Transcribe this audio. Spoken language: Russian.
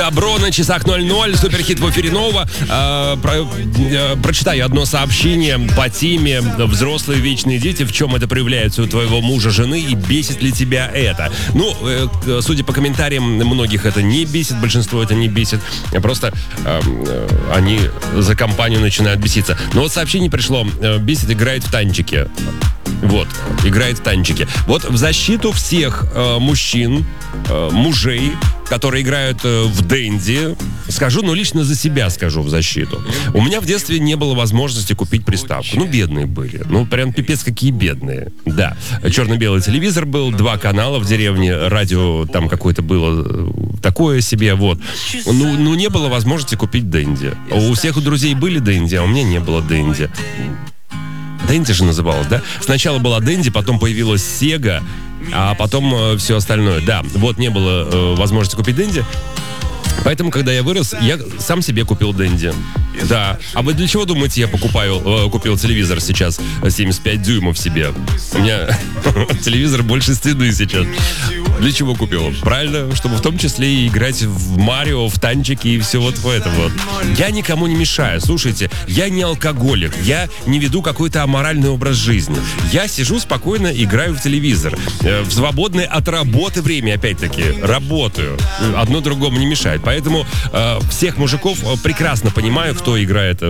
Добро на часах 00, суперхит в эфире нового. Прочитаю одно сообщение по теме «Взрослые вечные дети». В чем это проявляется у твоего мужа, жены и бесит ли тебя это? Ну, судя по комментариям, многих это не бесит, большинство это не бесит. Просто они за компанию начинают беситься. Но вот сообщение пришло: бесит, играет в танчики. Вот, играет в танчики. Вот в защиту всех мужчин, мужей, которые играют в Дэнди, скажу, ну лично за себя скажу в защиту. У меня в детстве не было возможности купить приставку. Ну, бедные были. Ну, прям пипец какие бедные. Да. Черно-белый телевизор был, 2 канала в деревне, радио там какое-то было такое себе, вот. Ну, не было возможности купить Дэнди. У всех у друзей были Дэнди, а у меня не было Дэнди. Дэнди же называлась, да? Сначала была Дэнди, потом появилась Сега, а потом все остальное. Да, вот не было возможности купить Дэнди. Поэтому, когда я вырос, я сам себе купил Дэнди. Да. А вы для чего думаете, я купил телевизор сейчас 75 дюймов себе? У меня телевизор больше стены сейчас. Для чего купил? Правильно, чтобы в том числе и играть в Марио, в танчики и все вот в этом вот. Я никому не мешаю. Слушайте, я не алкоголик, я не веду какой-то аморальный образ жизни. Я сижу спокойно, играю в телевизор. В свободное от работы время, опять-таки, работаю. Одно другому не мешает. Поэтому всех мужиков прекрасно понимаю, кто играет